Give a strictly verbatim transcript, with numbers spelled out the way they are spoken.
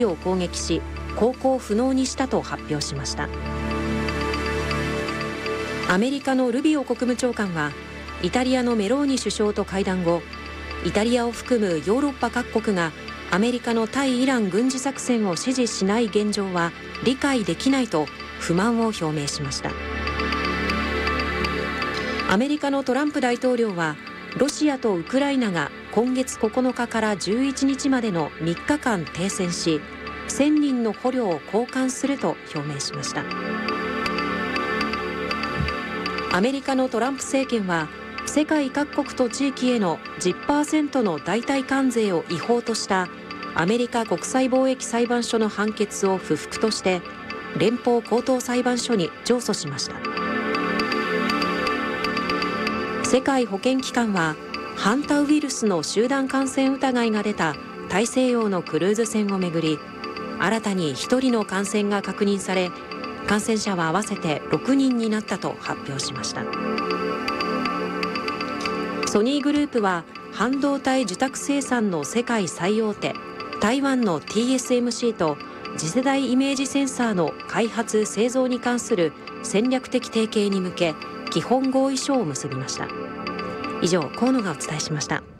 を攻撃し航行不能にしたと発表しました。アメリカのルビオ国務長官はイタリアのメローニ首相と会談後、イタリアを含むヨーロッパ各国がアメリカの対イラン軍事作戦を支持しない現状は理解できないと不満を表明しました。アメリカのトランプ大統領はロシアとウクライナが今月ここのかからじゅういちにちまでのみっかかん停戦し、せんにんの捕虜を交換すると表明しました。アメリカのトランプ政権は世界各国と地域への じゅっパーセント の代替関税を違法としたアメリカ国際貿易裁判所の判決を不服として連邦高等裁判所に上訴しました。世界保健機関はハンタウイルスの集団感染疑いが出た大西洋のクルーズ船をめぐり、新たにひとりの感染が確認され、感染者は合わせてろくにんになったと発表しました。ソニーグループは半導体受託生産の世界最大手台湾の ティーエスエムシー と次世代イメージセンサーの開発製造に関する戦略的提携に向け基本合意書を結びました。以上、河野がお伝えしました。